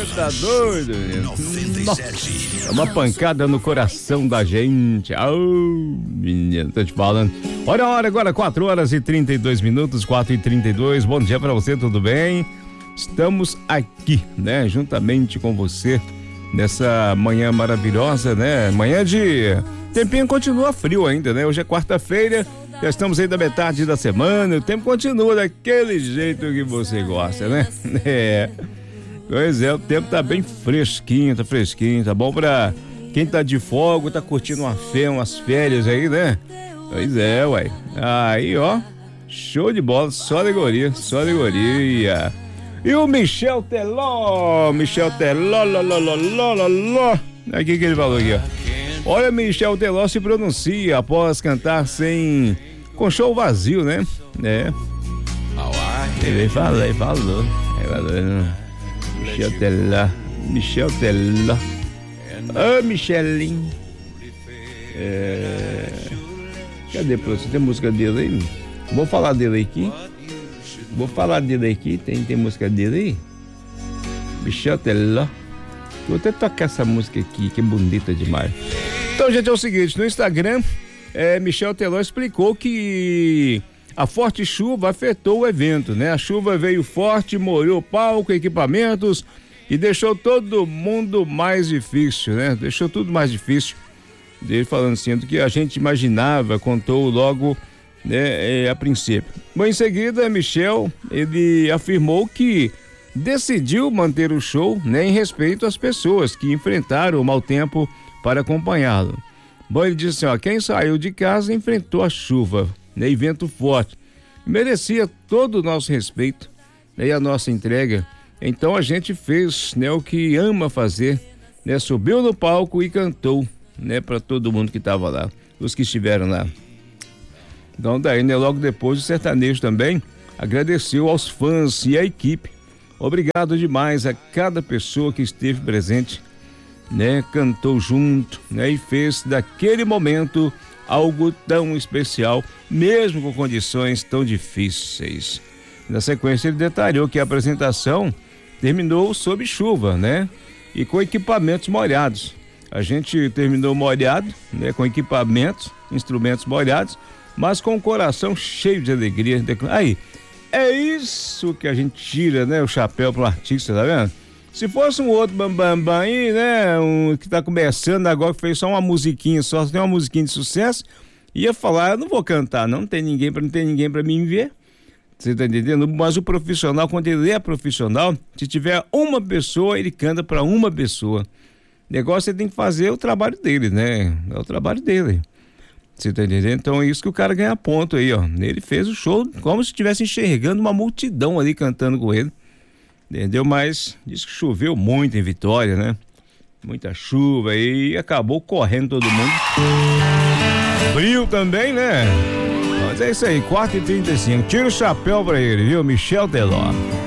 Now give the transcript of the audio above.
tá doido, menino? Nossa, é uma pancada no coração da gente. Menino, tô te falando. Olha a hora agora, 4h32, 4h32. Bom dia pra você, tudo bem? Estamos aqui, né, juntamente com você nessa manhã maravilhosa, né? Manhã de... Tempinho continua frio ainda, né? Hoje é quarta-feira, já estamos aí da metade da semana, o tempo continua daquele jeito que você gosta, né? Pois é, o tempo tá bem fresquinho, tá bom pra quem tá de folga, tá curtindo umas férias aí, né? Pois é, uai. Aí, ó, show de bola, só alegoria. E o Michel Teló, aqui que ele falou aqui, ó. Olha, Michel Teló se pronuncia após cantar com show vazio, né? Ele falou. Michel Teló. Ô, Michelinho. Cadê, professor? Tem música dele aí? Vou falar dele aqui. Tem música dele aí? Michel Teló. Vou até tocar essa música aqui, que é bonita demais. Então, gente, é o seguinte, no Instagram, Michel Teló explicou que a forte chuva afetou o evento, né? A chuva veio forte, molhou o palco, equipamentos e deixou todo mundo mais difícil, né? Deixou tudo mais difícil. Ele falando assim, do que a gente imaginava, contou logo, né, a princípio. Bom, em seguida, Michel, ele afirmou que decidiu manter o show, né, em respeito às pessoas que enfrentaram o mau tempo para acompanhá-lo. Bom, ele disse assim, ó, quem saiu de casa enfrentou a chuva, né, e vento forte. Merecia todo o nosso respeito, né, e a nossa entrega. Então a gente fez, né, o que ama fazer, né, subiu no palco e cantou, né, para todo mundo que estava lá, os que estiveram lá. Então daí, né, logo depois o sertanejo também agradeceu aos fãs e à equipe. Obrigado demais a cada pessoa que esteve presente, né, cantou junto, né, e fez daquele momento algo tão especial, mesmo com condições tão difíceis. Na sequência, ele detalhou que a apresentação terminou sob chuva, né, e com equipamentos molhados. A gente terminou molhado, né, com instrumentos molhados, mas com o coração cheio de alegria. Aí, é isso que a gente tira, né, o chapéu pro artista, tá vendo? Se fosse um outro bambambam aí, né, que tá começando agora, que fez só uma musiquinha, tem uma musiquinha de sucesso, ia falar, eu não vou cantar, não tem ninguém pra me ver. Você tá entendendo? Mas o profissional, quando ele é profissional, se tiver uma pessoa, ele canta pra uma pessoa. O negócio é tem que fazer o trabalho dele, né? É o trabalho dele. Você tá entendendo? Então é isso que o cara ganha ponto aí, ó. Ele fez o show como se estivesse enxergando uma multidão ali cantando com ele. Entendeu? Mas diz que choveu muito em Vitória, né? Muita chuva aí e acabou correndo todo mundo. Frio também, né? Mas é isso aí, 4h35. Tira o chapéu pra ele, viu? Michel Teló.